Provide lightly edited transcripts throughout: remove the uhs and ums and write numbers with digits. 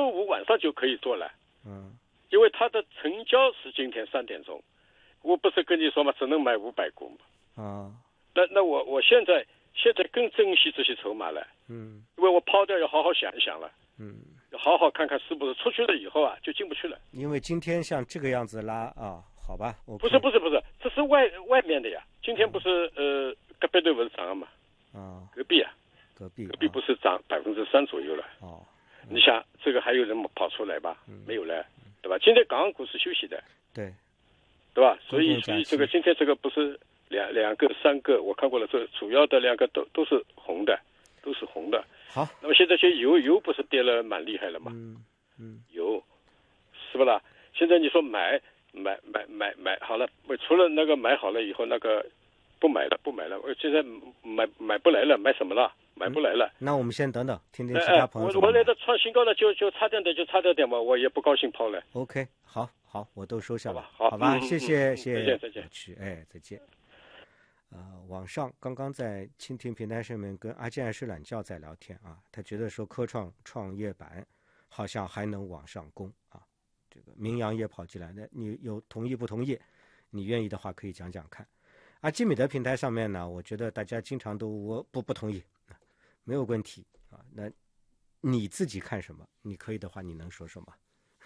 周五晚上就可以做了。因为它的成交是今天3点钟，我不是跟你说嘛，只能买500股嘛。那我现在更珍惜这些筹码了。因为我抛掉要好好想一想了。要好好看看是不是出去了以后啊就进不去了。 因为今天像这个样子拉啊，好吧， 不是，这是外面的呀。今天不是隔壁队不是涨了嘛？隔壁不是涨3%左右了。你想这个还有人跑出来吧？没有了，对吧？今天港股是休息的，对吧？所以这个今天这个不是两个3个，我看过了，这主要的2个都是红的，好，那么现在油不是跌了蛮厉害了吗？油是不啦？现在你说买好了，除了那个买好了以后那个不买了，我现在买不来了，买什么了？买不来了。 那我们先等等，听听其他朋友。 我来的创新高了，就差点嘛，我也不高兴抛了。 OK， 好，我都收下了。 好吧，谢谢， 再见。 再见。网上刚刚在蜻蜓平台上面跟阿健睡懒觉在聊天啊，他觉得说科创业板好像还能往上攻啊。这个明阳也跑进来的，你有同意不同意？你愿意的话可以讲讲看。基米德平台上面呢，我觉得大家经常都我不同意，没有问题啊。那你自己看什么？你可以的话，你能说说吗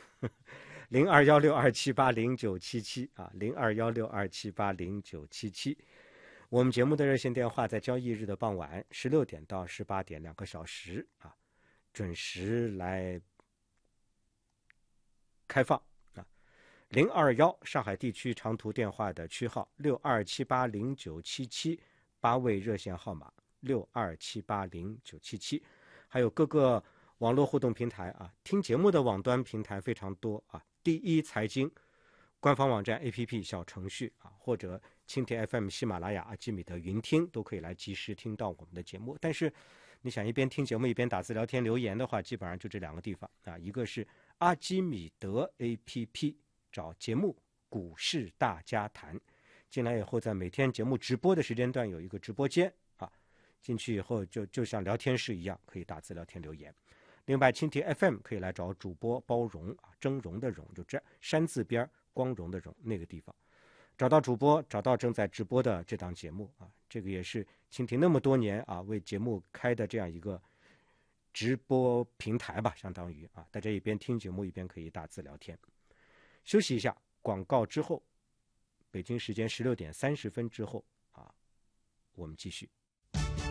？0216278097啊，0216278097。我们节目的热线电话在交易日的傍晚16点到18点2个小时啊，准时来开放啊。021上海地区长途电话的区号62780977，8位热线号码62780977，还有各个网络互动平台啊，听节目的网端平台非常多啊，第一财经官方网站 APP 小程序啊，或者蜻蜓 FM、喜马拉雅、阿基米德云听都可以来及时听到我们的节目。但是你想一边听节目一边打字聊天留言的话，基本上就这2个地方啊，一个是阿基米德 APP 找节目股市大家谈，进来以后在每天节目直播的时间段有一个直播间啊，进去以后就像聊天室一样，可以打字聊天留言。另外蜻蜓 FM 可以来找主播包容啊，峥嵘的嵘，就这山字边光荣的荣那个地方，找到主播，找到正在直播的这档节目啊，这个也是蜻蜓那么多年啊为节目开的这样一个直播平台吧，相当于啊，大家一边听节目一边可以打字聊天。休息一下，广告之后，北京时间16点30分之后啊，我们继续。